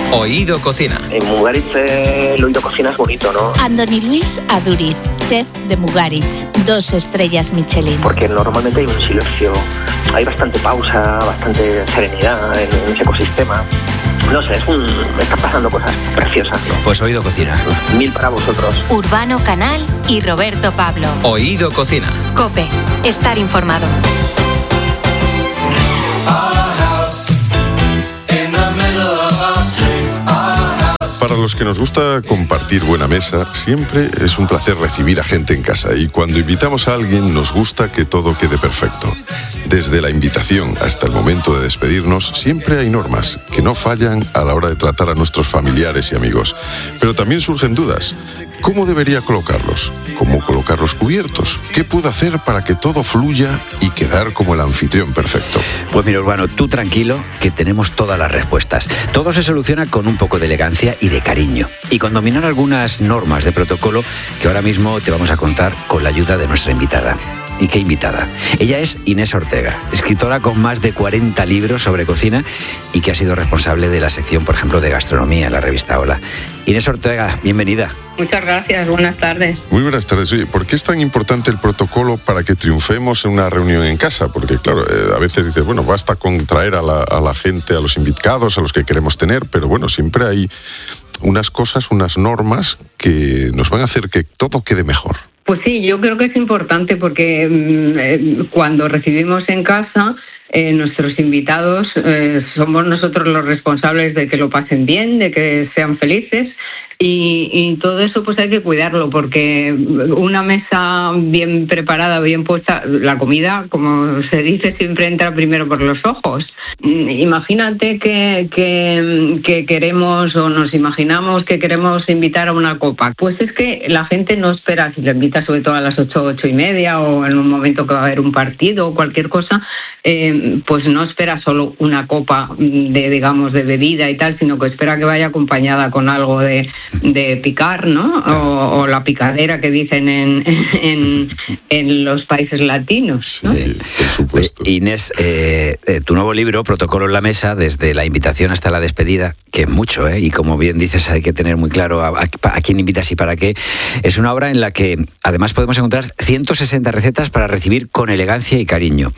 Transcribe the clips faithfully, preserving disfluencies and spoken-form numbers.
Oído Cocina. En Mugaritz eh, el Oído Cocina es bonito, ¿no? Andoni Luis Aduriz, chef de Mugaritz, dos estrellas Michelin. Porque normalmente hay un silencio, hay bastante pausa, bastante serenidad en, en ese ecosistema. No sé, es un, me están pasando cosas preciosas, ¿no? Pues Oído Cocina. Mil para vosotros. Urbano Canal y Roberto Pablo. Oído Cocina. COPE. Estar informado. Para los que nos gusta compartir buena mesa, siempre es un placer recibir a gente en casa, y cuando invitamos a alguien nos gusta que todo quede perfecto. Desde la invitación hasta el momento de despedirnos, siempre hay normas que no fallan a la hora de tratar a nuestros familiares y amigos. Pero también surgen dudas. ¿Cómo debería colocarlos? ¿Cómo colocar los cubiertos? ¿Qué puedo hacer para que todo fluya y quedar como el anfitrión perfecto? Pues mira, Urbano, tú tranquilo, que tenemos todas las respuestas. Todo se soluciona con un poco de elegancia y de cariño. Y con dominar algunas normas de protocolo que ahora mismo te vamos a contar con la ayuda de nuestra invitada. ¿Y qué invitada? Ella es Inés Ortega, escritora con más de cuarenta libros sobre cocina y que ha sido responsable de la sección, por ejemplo, de gastronomía en la revista Hola. Inés Ortega, bienvenida. Muchas gracias, buenas tardes. Muy buenas tardes. Oye, ¿por qué es tan importante el protocolo para que triunfemos en una reunión en casa? Porque, claro, eh, a veces dices, bueno, basta con traer a la, a la gente, a los invitados, a los que queremos tener, pero bueno, siempre hay unas cosas, unas normas que nos van a hacer que todo quede mejor. Pues sí, yo creo que es importante porque eh, cuando recibimos en casa eh, nuestros invitados, eh, somos nosotros los responsables de que lo pasen bien, de que sean felices. Y, y todo eso pues hay que cuidarlo, porque una mesa bien preparada, bien puesta, la comida, como se dice, siempre entra primero por los ojos. Imagínate que, que, que queremos o nos imaginamos que queremos invitar a una copa. Pues es que la gente no espera, si lo invita sobre todo a las ocho, ocho y media o en un momento que va a haber un partido o cualquier cosa, eh, pues no espera solo una copa de, digamos, de bebida y tal, sino que espera que vaya acompañada con algo de de picar, ¿no? O, o la picadera que dicen en, en, en los países latinos, ¿no? Sí, por supuesto. Inés, eh, eh, tu nuevo libro, Protocolo en la Mesa, desde la invitación hasta la despedida, que es mucho, ¿eh? Y como bien dices, hay que tener muy claro a, a, a quién invitas y para qué. Es una obra en la que además podemos encontrar ciento sesenta recetas para recibir con elegancia y cariño.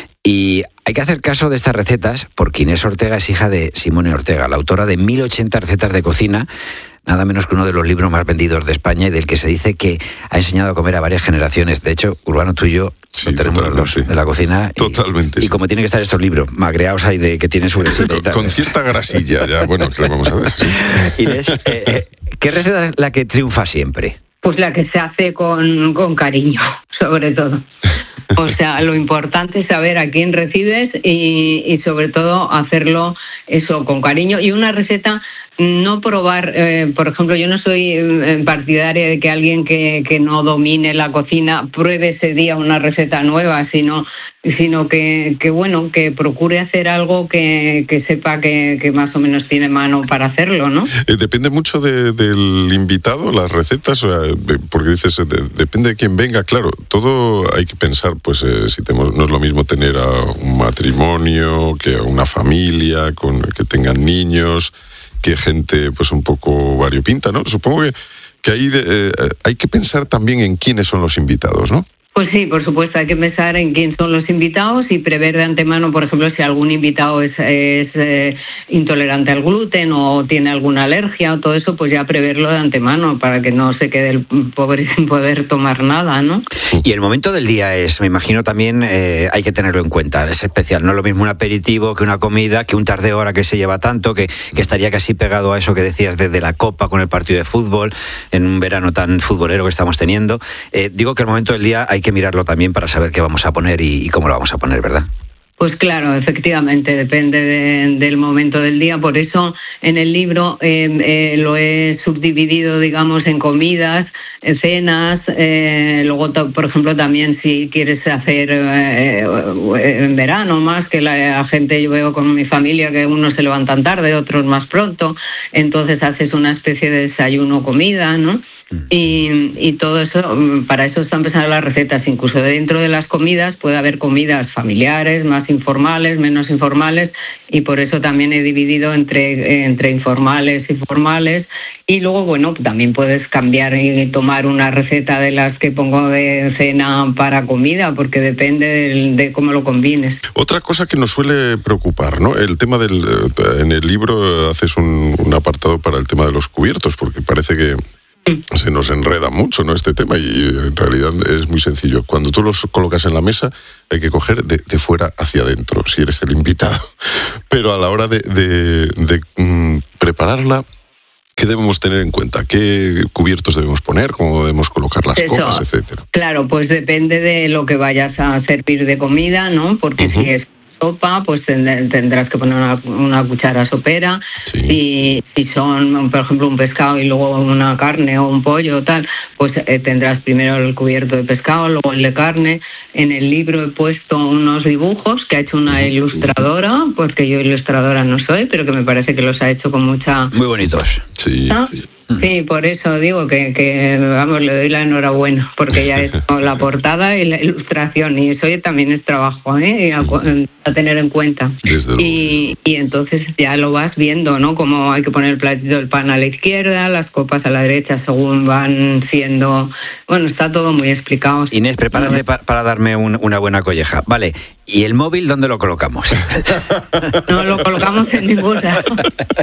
Y hay que hacer caso de estas recetas porque Inés Ortega es hija de Simone Ortega, la autora de mil ochenta recetas de cocina, nada menos que uno de los libros más vendidos de España y del que se dice que ha enseñado a comer a varias generaciones. De hecho, Urbano, tú y yo sí, tenemos los dos de la cocina. Totalmente. Y, sí. y como tienen que estar estos libros, magreados hay de que tienen su grasita y tal. Con cierta grasilla, ya, bueno, ¿qué le vamos a ver? Sí. Inés, eh, eh, ¿qué receta es la que triunfa siempre? Pues la que se hace con, con cariño, sobre todo. O sea, lo importante es saber a quién recibes y, y sobre todo hacerlo eso con cariño. Y una receta, no probar, eh, por ejemplo, yo no soy partidaria de que alguien que, que no domine la cocina pruebe ese día una receta nueva, sino, sino que, que bueno, que procure hacer algo que, que sepa que, que más o menos tiene mano para hacerlo, ¿no? Eh, depende mucho de, del invitado, las recetas, o sea, porque dices, de, depende de quién venga, claro, todo hay que pensar, pues eh, si tenemos, no es lo mismo tener a un matrimonio que a una familia, con, que tengan niños, que gente pues un poco variopinta, ¿no? Supongo que, que ahí eh, hay que pensar también en quiénes son los invitados, ¿no? Pues sí, por supuesto, hay que pensar en quién son los invitados y prever de antemano, por ejemplo, si algún invitado es, es eh, intolerante al gluten o tiene alguna alergia o todo eso, pues ya preverlo de antemano para que no se quede el pobre sin poder tomar nada, ¿no? Y el momento del día es, me imagino también, eh, hay que tenerlo en cuenta, es especial, no es lo mismo un aperitivo que una comida, que un tardeo ahora que se lleva tanto, que, que estaría casi pegado a eso que decías desde la copa con el partido de fútbol, en un verano tan futbolero que estamos teniendo. Eh, digo que el momento del día hay que mirarlo también para saber qué vamos a poner y, y cómo lo vamos a poner, ¿verdad? Pues claro, efectivamente, depende de, del momento del día. Por eso en el libro eh, eh, lo he subdividido, digamos, en comidas, en cenas. Eh, luego, por ejemplo, también si quieres hacer eh, en verano más, que la gente, yo veo con mi familia que unos se levantan tarde, otros más pronto. Entonces haces una especie de desayuno-comida, ¿no? Y, y todo eso, para eso están pensadas las recetas. Incluso dentro de las comidas puede haber comidas familiares, más informales, menos informales, y por eso también he dividido entre, entre informales y formales. Y luego, bueno, también puedes cambiar y tomar una receta de las que pongo de cena para comida, porque depende de, de cómo lo combines. Otra cosa que nos suele preocupar, ¿no? El tema del... En el libro haces un, un apartado para el tema de los cubiertos, porque parece que se nos enreda mucho, ¿no?, este tema, y en realidad es muy sencillo. Cuando tú los colocas en la mesa hay que coger de, de fuera hacia adentro, si eres el invitado. Pero a la hora de, de, de mm, prepararla, ¿qué debemos tener en cuenta? ¿Qué cubiertos debemos poner? ¿Cómo debemos colocar las Eso, copas, etcétera? Claro, pues depende de lo que vayas a servir de comida, ¿no? Porque uh-huh. si es sopa, pues tendrás que poner una, una cuchara sopera. Sí. Si, si son, por ejemplo, un pescado y luego una carne o un pollo o tal, pues eh, tendrás primero el cubierto de pescado, luego el de carne. En el libro he puesto unos dibujos que ha hecho una ilustradora, porque yo ilustradora no soy, pero que me parece que los ha hecho con mucha... Muy bonitos. Sí. ¿Ah? Sí, por eso digo que, que, vamos, le doy la enhorabuena, porque ya es la portada y la ilustración, y eso también es trabajo, ¿eh? A, a tener en cuenta. Y, y entonces ya lo vas viendo, ¿no? Como hay que poner el platito del pan a la izquierda, las copas a la derecha, según van siendo... Bueno, está todo muy explicado. Inés, prepárate ¿no? pa, para darme un, una buena colleja. Vale, ¿y el móvil dónde lo colocamos? No lo colocamos en ningún lado.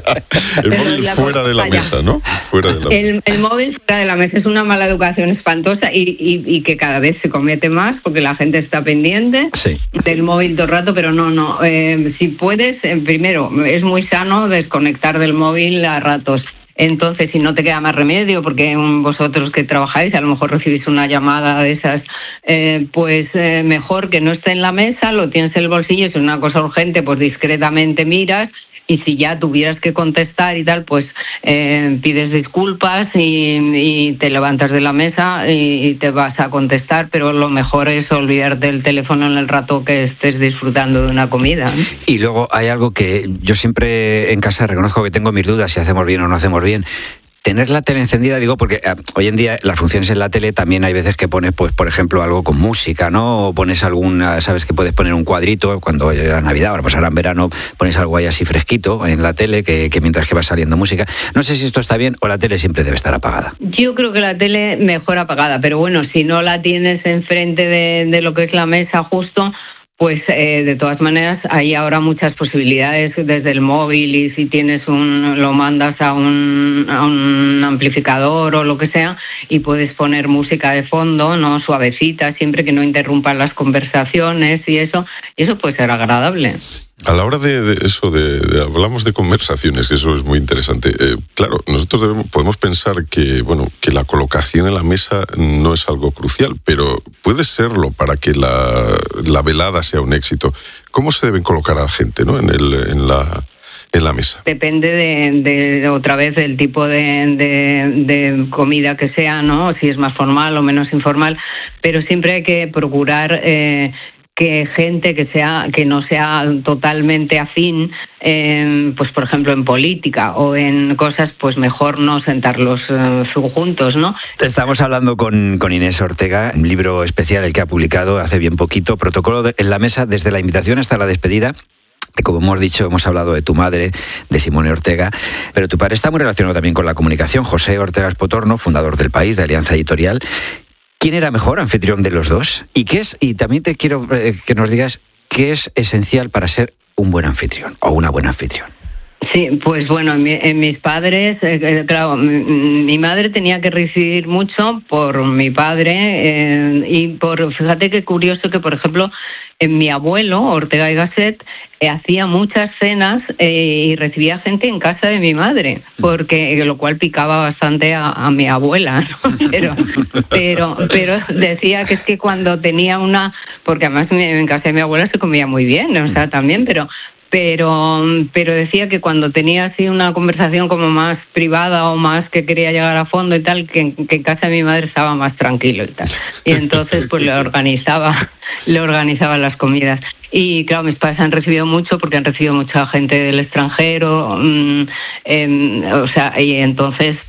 El móvil fuera de la mesa, ¿no? Fuera de la el, mesa. El móvil fuera de la mesa es una mala educación espantosa y, y, y que cada vez se comete más porque la gente está pendiente sí. del móvil todo el rato, pero no, no. Eh, si puedes, eh, primero, es muy sano desconectar del móvil a ratos. Entonces, si no te queda más remedio, porque vosotros que trabajáis, a lo mejor recibís una llamada de esas, eh, pues eh, mejor que no esté en la mesa, lo tienes en el bolsillo, si es una cosa urgente, pues discretamente miras, y si ya tuvieras que contestar y tal, pues eh, pides disculpas y, y te levantas de la mesa y, y te vas a contestar, pero lo mejor es olvidarte del teléfono en el rato que estés disfrutando de una comida, ¿no? Y luego hay algo que yo siempre en casa reconozco que tengo mis dudas si hacemos bien o no hacemos bien. Tener la tele encendida, digo, porque eh, hoy en día las funciones en la tele también hay veces que pones, pues, por ejemplo, algo con música, ¿no? O pones alguna, sabes que puedes poner un cuadrito cuando era Navidad, ahora pues ahora en verano pones algo ahí así fresquito en la tele que, que mientras que va saliendo música. No sé si esto está bien o la tele siempre debe estar apagada. Yo creo que la tele mejor apagada, pero bueno, si no la tienes enfrente de, de lo que es la mesa justo, pues eh, de todas maneras hay ahora muchas posibilidades desde el móvil, y si tienes un, lo mandas a un, a un amplificador o lo que sea, y puedes poner música de fondo, no suavecita, siempre que no interrumpan las conversaciones y eso, y eso puede ser agradable. A la hora de, de eso, de, de hablamos de conversaciones, que eso es muy interesante. Eh, claro, nosotros debemos, podemos pensar que, bueno, que la colocación en la mesa no es algo crucial, pero puede serlo para que la, la velada sea un éxito. ¿Cómo se deben colocar a la gente, ¿no?, en, el, en la... en la mesa? Depende de, de otra vez del tipo de, de, de comida que sea, ¿no? Si es más formal o menos informal, pero siempre hay que procurar eh, que gente que sea que no sea totalmente afín, eh, pues por ejemplo en política o en cosas, pues mejor no sentarlos eh, juntos, ¿no? Estamos hablando con, con Inés Ortega, un libro especial el que ha publicado hace bien poquito, Protocolo de, en la mesa, desde la invitación hasta la despedida. Como hemos dicho, hemos hablado de tu madre, de Simone Ortega, pero tu padre está muy relacionado también con la comunicación. José Ortega Espotorno, fundador del País, de Alianza Editorial. ¿Quién era mejor anfitrión de los dos? ¿Y qué es? Y también te quiero eh, que nos digas qué es esencial para ser un buen anfitrión o una buena anfitrión. Sí, pues bueno, en, mi, en mis padres, eh, claro, mi, mi madre tenía que recibir mucho por mi padre eh, y por, fíjate qué curioso que, por ejemplo, en mi abuelo, Ortega y Gasset, eh, hacía muchas cenas eh, y recibía gente en casa de mi madre, porque lo cual picaba bastante a, a mi abuela, ¿no? Pero, pero, pero decía que es que cuando tenía una, porque además en casa de mi abuela se comía muy bien, o sea, también, pero... Pero, pero decía que cuando tenía así una conversación como más privada o más que quería llegar a fondo y tal, que, que en casa de mi madre estaba más tranquilo y tal. Y entonces pues le organizaba, le organizaba las comidas. Y claro, mis padres han recibido mucho porque han recibido mucha gente del extranjero, mmm, eh, o sea, y entonces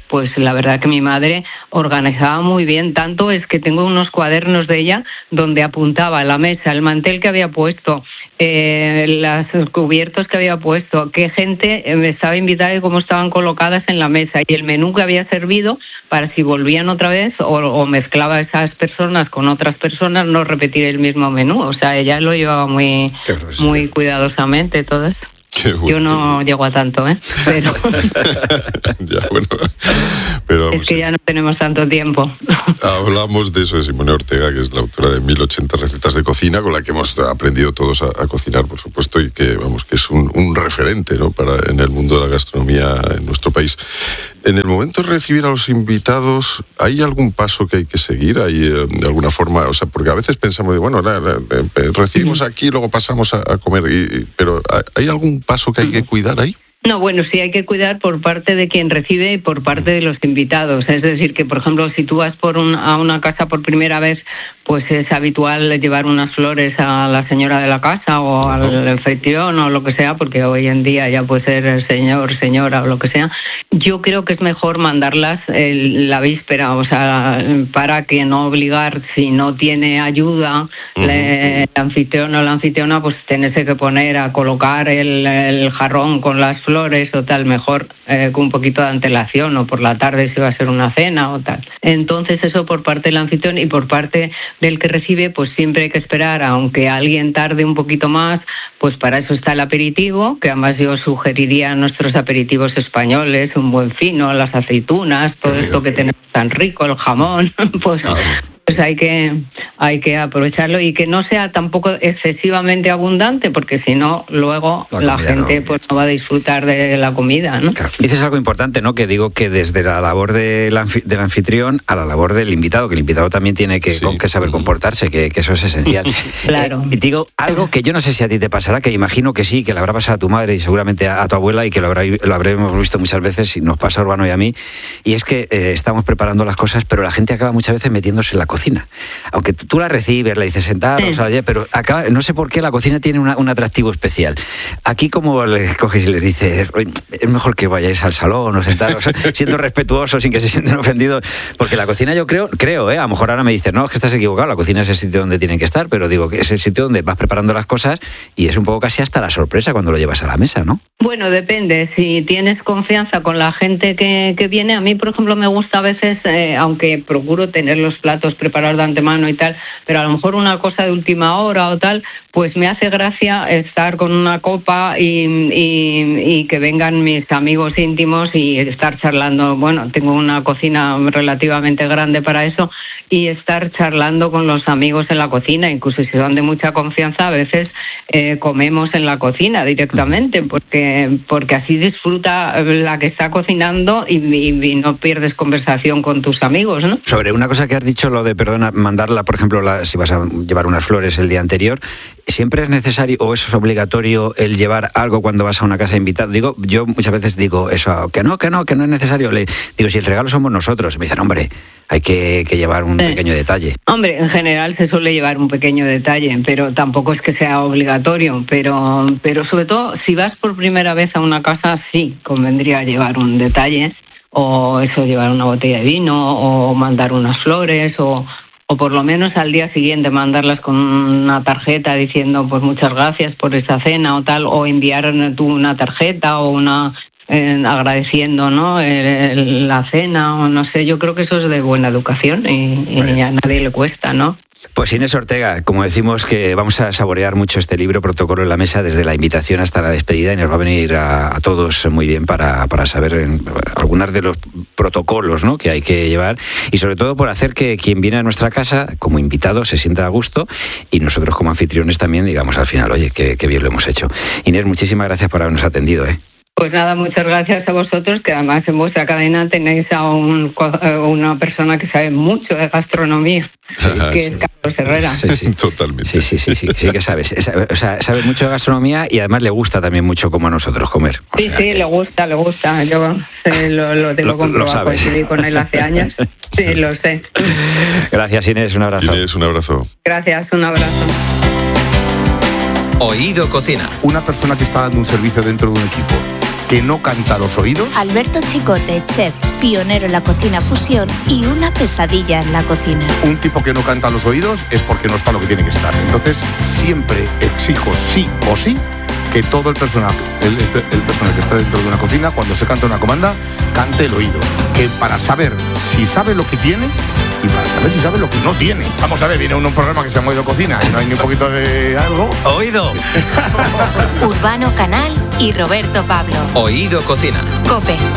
pues la verdad que mi madre organizaba muy bien. Tanto es que tengo unos cuadernos de ella donde apuntaba la mesa, el mantel que había puesto, eh, los cubiertos que había puesto, qué gente me estaba invitada y cómo estaban colocadas en la mesa, y el menú que había servido para si volvían otra vez o, o mezclaba a esas personas con otras personas, no repetir el mismo menú. O sea, ella lo llevaba muy, muy cuidadosamente todo eso. Bueno. Yo no llego a tanto, ¿eh? Pero... ya, bueno. Pero vamos, es que ya no tenemos tanto tiempo. Hablamos de eso de Simone Ortega, que es la autora de mil ochenta recetas de cocina, con la que hemos aprendido todos a, a cocinar, por supuesto, y que vamos que es un, un referente, ¿no?, para en el mundo de la gastronomía en nuestro país. En el momento de recibir a los invitados, ¿hay algún paso que hay que seguir? ¿Hay eh, de alguna forma? O sea, porque a veces pensamos, de, bueno, la, la, la, recibimos aquí, luego pasamos a, a comer, y, pero ¿hay algún paso que hay que cuidar ahí? No, bueno, sí hay que cuidar por parte de quien recibe y por parte de los invitados. Es decir, que por ejemplo, si tú vas por un, a una casa por primera vez, pues es habitual llevar unas flores a la señora de la casa o uh-huh. al anfitrión o lo que sea, porque hoy en día ya puede ser el señor, señora o lo que sea. Yo creo que es mejor mandarlas el, la víspera, o sea, para que no obligar, si no tiene ayuda, uh-huh. le, el anfitrión o la anfitriona, pues tenerse que poner a colocar el, el jarrón con las flores o tal, mejor eh, con un poquito de antelación, o por la tarde si va a ser una cena o tal. Entonces eso por parte del anfitrión, y por parte del que recibe, pues siempre hay que esperar, aunque alguien tarde un poquito más, pues para eso está el aperitivo, que además yo sugeriría nuestros aperitivos españoles, un buen fino, las aceitunas, todo esto que tenemos tan rico, el jamón, pues... pues hay que hay que aprovecharlo, y que no sea tampoco excesivamente abundante, porque si no, luego la, la gente no. pues no va a disfrutar de la comida, ¿no? Claro. Dices algo importante, ¿no? Que digo que desde la labor del, anfi- del anfitrión a la labor del invitado, que el invitado también tiene que, sí. con, que saber comportarse, que, que eso es esencial. Claro. Eh, digo algo que yo no sé si a ti te pasará, que imagino que sí, que le habrá pasado a tu madre y seguramente a, a tu abuela, y que lo, habrá, lo habremos visto muchas veces, y nos pasa a Urbano y a mí, y es que eh, estamos preparando las cosas, pero la gente acaba muchas veces metiéndose en la cocina. Aunque tú la recibes, le dices sentar, sí. o sea, pero acaba, no sé por qué la cocina tiene una, un atractivo especial. Aquí, como le coges y les dices, es mejor que vayáis al salón o sentaros, o sea, siendo respetuosos, sin que se sientan ofendidos, porque la cocina, yo creo, creo, ¿eh? A lo mejor ahora me dices, no, es que estás equivocado, la cocina es el sitio donde tienen que estar, pero digo que es el sitio donde vas preparando las cosas, y es un poco casi hasta la sorpresa cuando lo llevas a la mesa, ¿no? Bueno, depende. Si tienes confianza con la gente que, que viene, a mí, por ejemplo, me gusta a veces, eh, aunque procuro tener los platos preparados de antemano y tal, pero a lo mejor una cosa de última hora o tal, pues me hace gracia estar con una copa y, y, y que vengan mis amigos íntimos y estar charlando. Bueno, tengo una cocina relativamente grande para eso, y estar charlando con los amigos en la cocina, incluso si son de mucha confianza, a veces eh, comemos en la cocina directamente, porque, porque así disfruta la que está cocinando y, y, y no pierdes conversación con tus amigos, ¿no? Sobre una cosa que has dicho, lo de, perdona, mandarla, por ejemplo, la, si vas a llevar unas flores el día anterior, ¿siempre es necesario o eso es obligatorio el llevar algo cuando vas a una casa de invitados? Digo, yo muchas veces digo eso, que no, que no, que no es necesario. Le digo, si el regalo somos nosotros. Me dicen, hombre, hay que, que llevar un sí. pequeño detalle. Hombre, en general se suele llevar un pequeño detalle, pero tampoco es que sea obligatorio. Pero, pero sobre todo, si vas por primera vez a una casa, sí, convendría llevar un detalle, o eso, llevar una botella de vino, o mandar unas flores, o... o por lo menos al día siguiente mandarlas con una tarjeta diciendo pues muchas gracias por esa cena o tal, o enviar tú una tarjeta o una eh, agradeciendo, ¿no?, el, el, la cena, o no sé. Yo creo que eso es de buena educación, y, y a nadie le cuesta, ¿no? Pues Inés Ortega, como decimos, que vamos a saborear mucho este libro, Protocolo en la Mesa, desde la invitación hasta la despedida, y nos va a venir a, a todos muy bien para, para saber en, algunos de los protocolos, ¿no?, que hay que llevar, y sobre todo por hacer que quien viene a nuestra casa como invitado se sienta a gusto, y nosotros como anfitriones también digamos al final, oye, qué, qué bien lo hemos hecho. Inés, muchísimas gracias por habernos atendido, ¿eh? Pues nada, muchas gracias a vosotros, que además en vuestra cadena tenéis a un, una persona que sabe mucho de gastronomía, Ajá, que sí. es Carlos Herrera. Sí, sí. Totalmente. Sí, sí, sí, sí, sí que sabes. O sea, sabe mucho de gastronomía, y además le gusta también mucho como a nosotros comer. O sí, sea, sí, que... le gusta, le gusta. Yo sé, lo, lo tengo lo, comprobado, lo coincidí con él hace años. Sí, sí, lo sé. Gracias, Inés, un abrazo. Inés, un abrazo. Gracias, un abrazo. Oído Cocina. Una persona que está dando un servicio dentro de un equipo que no canta a los oídos. Alberto Chicote, chef, pionero en la cocina fusión y una pesadilla en la cocina. Un tipo que no canta a los oídos es porque no está lo que tiene que estar. Entonces, siempre exijo sí o sí que todo el personal, el, el, el personal que está dentro de una cocina, cuando se canta una comanda, cante el oído. Que para saber si sabe lo que tiene y para saber si sabe lo que no tiene. Vamos a ver, viene un programa que se llama Oído Cocina y no hay ni un poquito de algo. ¡Oído! Urbano Canal y Roberto Pablo. Oído Cocina. COPE.